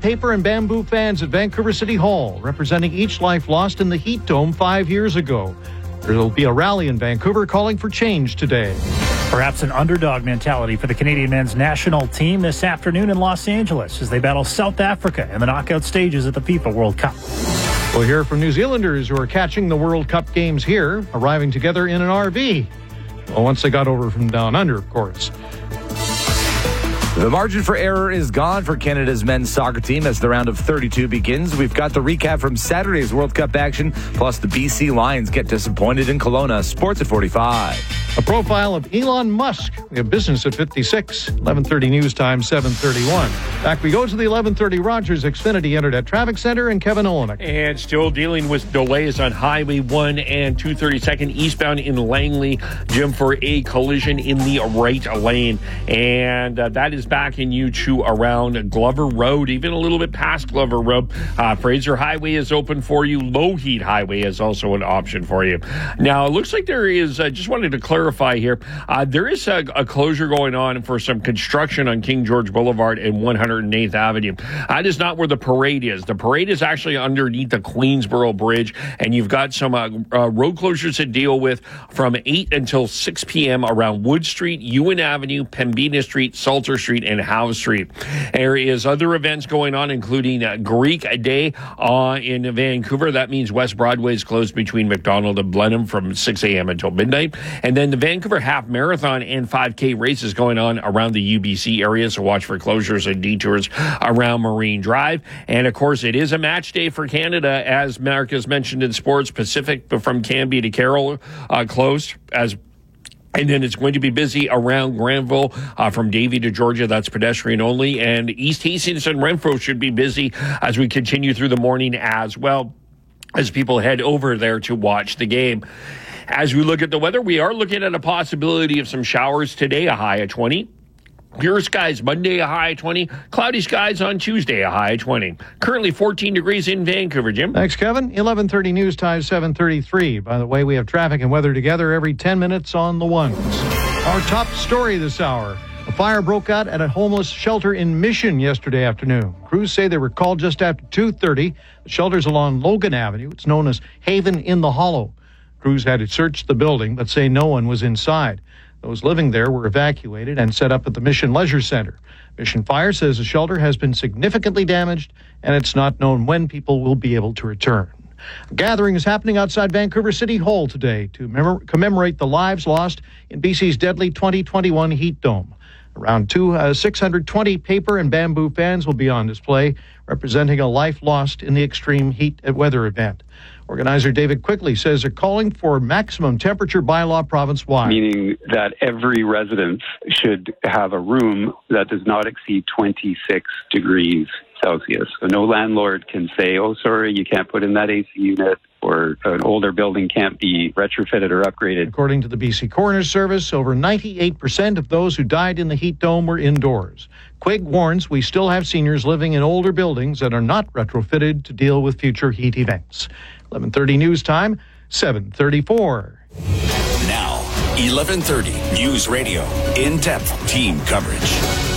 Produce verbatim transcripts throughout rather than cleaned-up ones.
paper and bamboo fans at Vancouver City Hall, representing each life lost in the heat dome five years ago. There will be a rally in Vancouver calling for change today. Perhaps an underdog mentality for the Canadian men's national team this afternoon in Los Angeles as they battle South Africa in the knockout stages at the FIFA World Cup. We'll hear from New Zealanders who are catching the World Cup games here, arriving together in an R V. Well, once they got over from down under, of course. The margin for error is gone for Canada's men's soccer team as the round of thirty-two begins. We've got the recap from Saturday's World Cup action, plus the B C Lions get disappointed in Kelowna. Sports at forty-five. A profile of Elon Musk. We have business at fifty-six. eleven thirty news time, seven thirty-one. Back we go to the eleven thirty Rogers Xfinity Internet Traffic Center and Kevin Olenek. And still dealing with delays on Highway one and two thirty-second eastbound in Langley, Jim, for a collision in the right lane. And uh, that is backing you to around Glover Road, even a little bit past Glover Road. Uh, Fraser Highway is open for you. Lougheed Highway is also an option for you. Now, it looks like there is, I uh, just wanted to clarify here, uh, there is a, a closure going on for some construction on King George Boulevard and one hundred eighth Avenue. That is not where the parade is. The parade is actually underneath the Queensboro Bridge, and you've got some uh, uh, road closures to deal with from eight until six p.m. around Wood Street, Ewan Avenue, Pembina Street, Salter Street, and Howe Street. There is other events going on, including uh, Greek Day uh, in Vancouver. That means West Broadway is closed between McDonald and Blenheim from six a.m. until midnight. And then the Vancouver Half Marathon and five K races going on around the U B C area, so watch for closures and detours around Marine Drive. And, of course, it is a match day for Canada, as Mark has mentioned in sports. Pacific from Canby to Carroll uh, closed as And then it's going to be busy around Granville uh, from Davie to Georgia. That's pedestrian only. And East Hastings and Renfrew should be busy as we continue through the morning as well, as people head over there to watch the game. As we look at the weather, we are looking at a possibility of some showers today, a high of twenty. Pure skies Monday, a high of twenty. Cloudy skies on Tuesday, a high of twenty. Currently fourteen degrees in Vancouver, Jim. Thanks, Kevin. eleven thirty news time, seven thirty-three. By the way, we have traffic and weather together every ten minutes on the ones. Our top story this hour. A fire broke out at a homeless shelter in Mission yesterday afternoon. Crews say they were called just after two thirty. The shelter's along Logan Avenue. It's known as Haven in the Hollow. Crews had to search the building, but say no one was inside. Those living there were evacuated and set up at the Mission Leisure Center. Mission Fire says the shelter has been significantly damaged, and it's not known when people will be able to return. A gathering is happening outside Vancouver City Hall today to mem- commemorate the lives lost in B C's deadly twenty twenty-one heat dome. Around two, uh, six hundred twenty paper and bamboo fans will be on display, representing a life lost in the extreme heat weather event. Organizer David Quigley says they're calling for maximum temperature bylaw province-wide. Meaning that every residence should have a room that does not exceed twenty-six degrees Celsius. So no landlord can say, oh, sorry, you can't put in that A C unit, or an older building can't be retrofitted or upgraded. According to the B C Coroner's Service, over ninety-eight percent of those who died in the heat dome were indoors. Quig warns we still have seniors living in older buildings that are not retrofitted to deal with future heat events. eleven thirty news time, seven thirty-four. Now, eleven thirty News Radio. In-depth team coverage.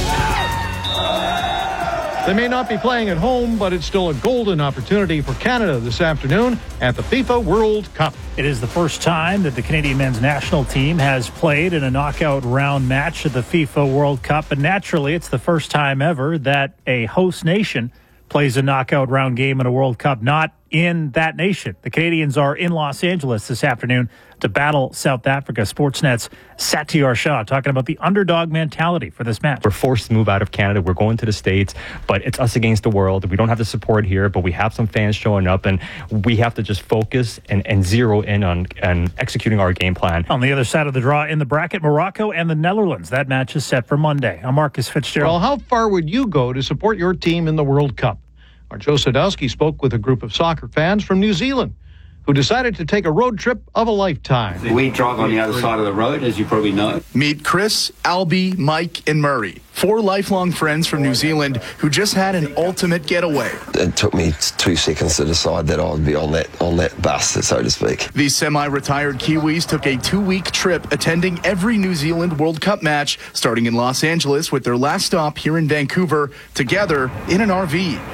They may not be playing at home, but it's still a golden opportunity for Canada this afternoon at the FIFA World Cup. It is the first time that the Canadian men's national team has played in a knockout round match at the FIFA World Cup. And naturally, it's the first time ever that a host nation plays a knockout round game in a World Cup, not in that nation. The Canadians are in Los Angeles this afternoon to battle South Africa. Sportsnet's Satyar Shah talking about the underdog mentality for this match. We're forced to move out of Canada. We're going to the States, but it's us against the world. We don't have the support here, but we have some fans showing up, and we have to just focus and, and zero in on and executing our game plan. On the other side of the draw in the bracket, Morocco and the Netherlands. That match is set for Monday. I'm Marcus Fitzgerald. Well, how far would you go to support your team in the World Cup? Our Joe Sadowski spoke with a group of soccer fans from New Zealand who decided to take a road trip of a lifetime. We drive on the other side of the road, as you probably know. Meet Chris, Albie, Mike, and Murray, four lifelong friends from New Zealand who just had an ultimate getaway. It took me two seconds to decide that I would be on that on that bus, so to speak. These semi-retired Kiwis took a two-week trip attending every New Zealand World Cup match, starting in Los Angeles with their last stop here in Vancouver, together in an R V.